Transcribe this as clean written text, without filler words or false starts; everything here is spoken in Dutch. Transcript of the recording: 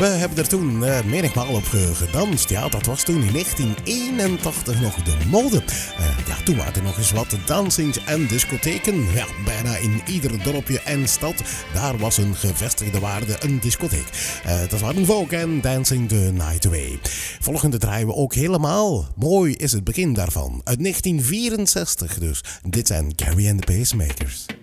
We hebben er toen menigmaal op gedanst. Ja, dat was toen in 1981 nog de mode. Toen waren er nog eens wat dansings en discotheken. Ja, bijna in ieder dorpje en stad. Daar was een gevestigde waarde een discotheek. Dat waren Vogue en Dancing the Night Away. Volgende draaien we ook helemaal. Mooi is het begin daarvan. Uit 1964 dus. Dit zijn Carrie and the Pacemakers.